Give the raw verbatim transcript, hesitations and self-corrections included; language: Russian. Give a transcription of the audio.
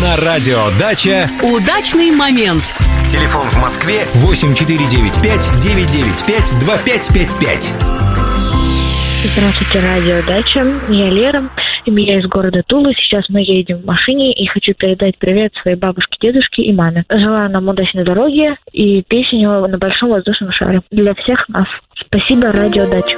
На радио «Дача» удачный момент. Телефон в Москве восемь четыре девять пять девять девять пять два пять пять пять. Здравствуйте, радио «Дача». Я Лера, и я из города Тула. Сейчас мы едем в машине и хочу передать привет своей бабушке, дедушке и маме. Желаю нам удачной дороги и песню «На большом воздушном шаре» для всех нас. Спасибо, радио «Дача».